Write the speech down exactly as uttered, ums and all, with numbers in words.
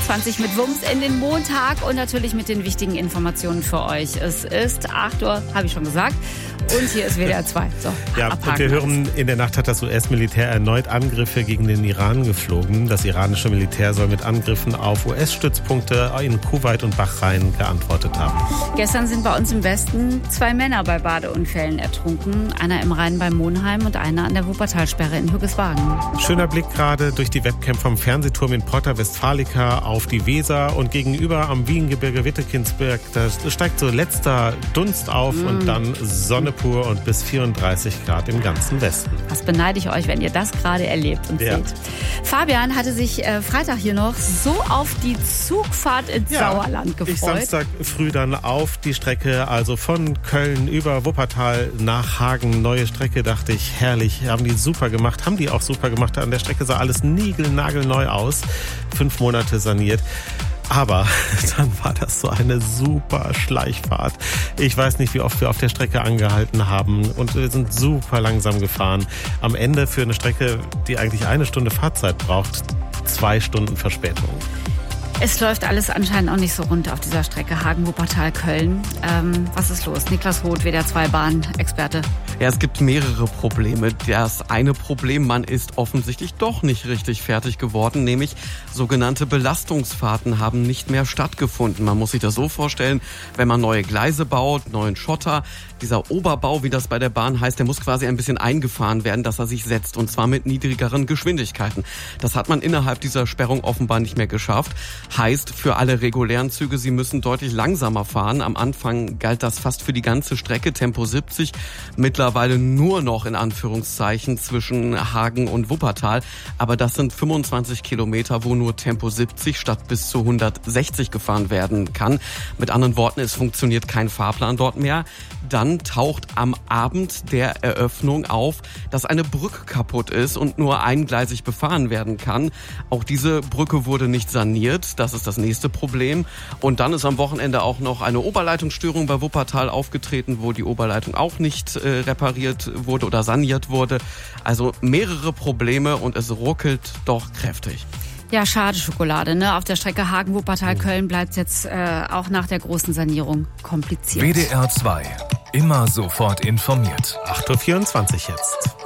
vierundzwanzig mit Wumms in den Montag und natürlich mit den wichtigen Informationen für euch. Es ist acht Uhr, habe ich schon gesagt. Und hier ist W D R zwei. So, ja, und wir hören, in der Nacht hat das U S-Militär erneut Angriffe gegen den Iran geflogen. Das iranische Militär soll mit Angriffen auf U S-Stützpunkte in Kuwait und Bahrain geantwortet haben. Gestern sind bei uns im Westen zwei Männer bei Badeunfällen ertrunken. Einer im Rhein bei Monheim und einer an der Wuppertalsperre in Hüggeswagen. Schöner Blick gerade durch die Webcam vom Fernsehturm in Porta Westfalica auf die Weser und gegenüber am Wiehengebirge Wittekinsberg. Da steigt so letzter Dunst auf mm. und dann Sonne pur und bis vierunddreißig Grad im ganzen Westen. Was beneide ich euch, wenn ihr das gerade erlebt und ja. seht. Fabian hatte sich äh, Freitag hier noch so auf die Zugfahrt ins ja, Sauerland gefreut. Ich Samstag früh dann auf die Strecke, also von Köln über Wuppertal nach Hagen. Neue Strecke, dachte ich, herrlich. Haben die super gemacht, haben die auch super gemacht. An der Strecke sah alles niegelnagelneu aus. Fünf Monate saniert. Aber dann war das so eine super Schleichfahrt. Ich weiß nicht, wie oft wir auf der Strecke angehalten haben und wir sind super langsam gefahren. Am Ende für eine Strecke, die eigentlich eine Stunde Fahrzeit braucht, zwei Stunden Verspätung. Es läuft alles anscheinend auch nicht so rund auf dieser Strecke Hagen, Wuppertal, Köln. Ähm, was ist los? Niklas Roth, W D R zwei Bahn-Experte. Ja, es gibt mehrere Probleme. Das eine Problem, man ist offensichtlich doch nicht richtig fertig geworden, nämlich sogenannte Belastungsfahrten haben nicht mehr stattgefunden. Man muss sich das so vorstellen, wenn man neue Gleise baut, neuen Schotter, dieser Oberbau, wie das bei der Bahn heißt, der muss quasi ein bisschen eingefahren werden, dass er sich setzt, und zwar mit niedrigeren Geschwindigkeiten. Das hat man innerhalb dieser Sperrung offenbar nicht mehr geschafft. Heißt für alle regulären Züge, sie müssen deutlich langsamer fahren. Am Anfang galt das fast für die ganze Strecke, Tempo siebzig, mittlerweile nur noch in Anführungszeichen zwischen Hagen und Wuppertal. Aber das sind fünfundzwanzig Kilometer, wo nur Tempo siebzig statt bis zu hundertsechzig gefahren werden kann. Mit anderen Worten, es funktioniert kein Fahrplan dort mehr. Dann taucht am Abend der Eröffnung auf, dass eine Brücke kaputt ist und nur eingleisig befahren werden kann. Auch diese Brücke wurde nicht saniert. Das ist das nächste Problem. Und dann ist am Wochenende auch noch eine Oberleitungsstörung bei Wuppertal aufgetreten, wo die Oberleitung auch nicht äh, repariert wurde oder saniert wurde. Also mehrere Probleme und es ruckelt doch kräftig. Ja, schade Schokolade, ne? Auf der Strecke Hagen-Wuppertal-Köln bleibt es jetzt äh, auch nach der großen Sanierung kompliziert. W D R zwei. Immer sofort informiert. acht Uhr vierundzwanzig jetzt.